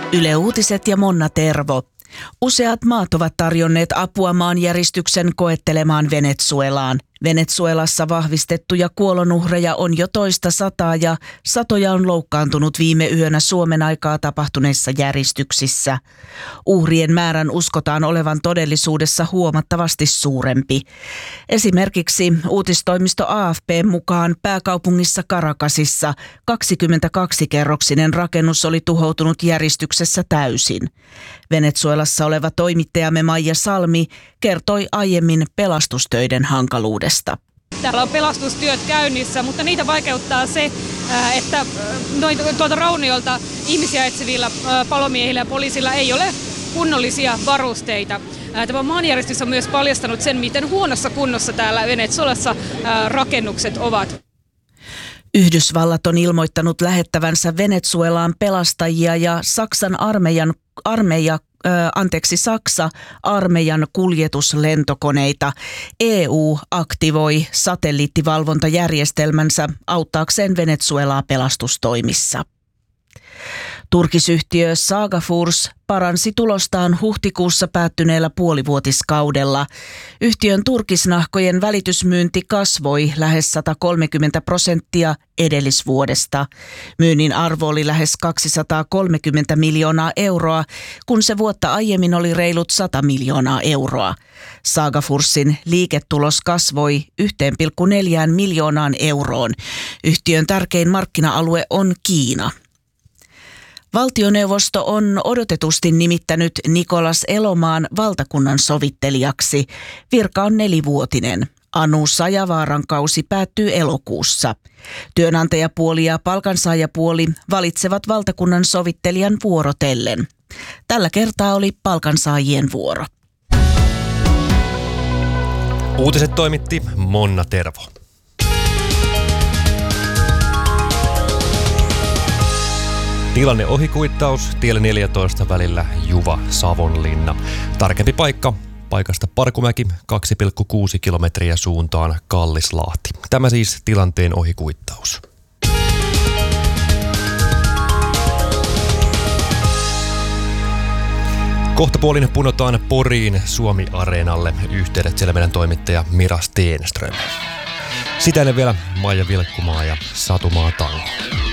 Yle Uutiset ja Monna Tervo. Useat maat ovat tarjonneet apua maanjäristyksen koettelemaan Venezuelaan. Venezuelassa vahvistettuja kuolonuhreja on jo toista sataa ja satoja on loukkaantunut viime yönä Suomen aikaa tapahtuneissa järjestyksissä. Uhrien määrän uskotaan olevan todellisuudessa huomattavasti suurempi. Esimerkiksi uutistoimisto AFP mukaan pääkaupungissa Caracasissa 22-kerroksinen rakennus oli tuhoutunut järjestyksessä täysin. Venezuelassa oleva toimittajamme Maija Salmi kertoi aiemmin pelastustöiden hankaluudesta. Täällä on pelastustyöt käynnissä, mutta niitä vaikeuttaa se, että tuolta rauniolta ihmisiä etsivillä palomiehillä ja poliisilla ei ole kunnollisia varusteita. Tämä maanjäristys on myös paljastanut sen, miten huonossa kunnossa täällä Venezuelassa rakennukset ovat. Yhdysvallat on ilmoittanut lähettävänsä Venezuelaan pelastajia ja Saksa armeijan kuljetuslentokoneita. EU aktivoi satelliittivalvontajärjestelmänsä auttaakseen Venezuelaa pelastustoimissa. Turkisyhtiö Saga Furs paransi tulostaan huhtikuussa päättyneellä puolivuotiskaudella. Yhtiön turkisnahkojen välitysmyynti kasvoi lähes 130% edellisvuodesta. Myynnin arvo oli lähes 230 miljoonaa euroa, kun se vuotta aiemmin oli reilut 100 miljoonaa euroa. Saga Fursin liiketulos kasvoi 1,4 miljoonaan euroon. Yhtiön tärkein markkina-alue on Kiina. Valtioneuvosto on odotetusti nimittänyt Nicolas Elomaan valtakunnan sovittelijaksi. Virka on 4-vuotinen. Anu Sajavaaran kausi päättyy elokuussa. Työnantajapuoli ja palkansaajapuoli valitsevat valtakunnan sovittelijan vuorotellen. Tällä kertaa oli palkansaajien vuoro. Uutiset toimitti Monna Tervo. Tilanne ohikuittaus tielle 14 välillä Juva-Savonlinna. Tarkempi paikasta Parkumäki 2,6 kilometriä suuntaan Kallislahti. Tämä siis tilanteen ohikuittaus. Kohtapuolin punotaan Poriin Suomi-areenalle. Yhteydet siellä meidän toimittaja Mira Stenström. Sitä ennen vielä Maija Vilkkumaa ja Satumaa Tango.